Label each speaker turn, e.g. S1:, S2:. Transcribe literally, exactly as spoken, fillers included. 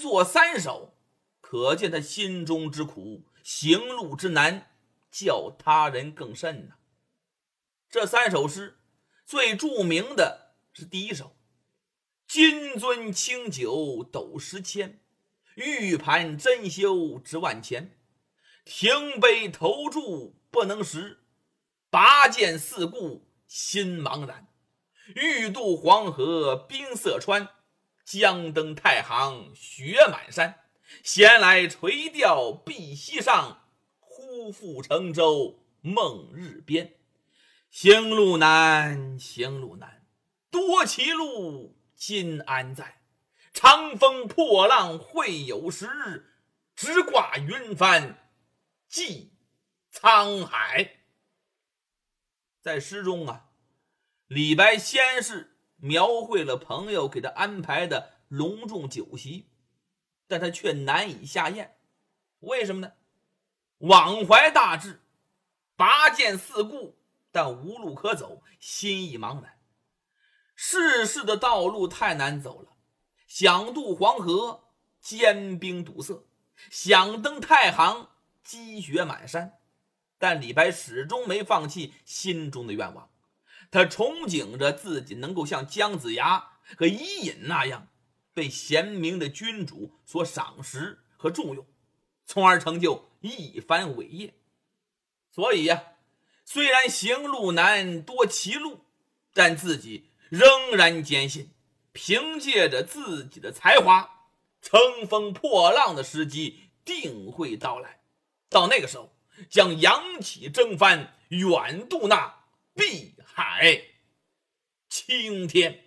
S1: 作三首，可见他心中之苦，行路之难，叫他人更甚呐。这三首诗最著名的是第一首：金樽清酒斗十千，玉盘珍羞值万钱。停杯投箸不能食，拔剑四顾心茫然。欲渡黄河冰塞川，将登太行雪满山。闲来垂钓碧溪上，忽复乘舟梦日边。行路难，行路难，多歧路，今安在？长风破浪会有时，直挂云帆济沧海。在诗中啊，李白先是描绘了朋友给他安排的隆重酒席，但他却难以下咽。为什么呢？往怀大志，拔剑四顾，但无路可走，心意茫然。世事的道路太难走了，想渡黄河，坚冰堵塞；想登太行，积雪满山。但李白始终没放弃心中的愿望，他憧憬着自己能够像姜子牙和伊尹那样被贤明的君主所赏识和重用，从而成就一番伟业。所以呀、啊，虽然行路难，多歧路，但自己仍然坚信，凭借着自己的才华，乘风破浪的时机定会到来。到那个时候，将扬起征帆，远渡那碧海青天。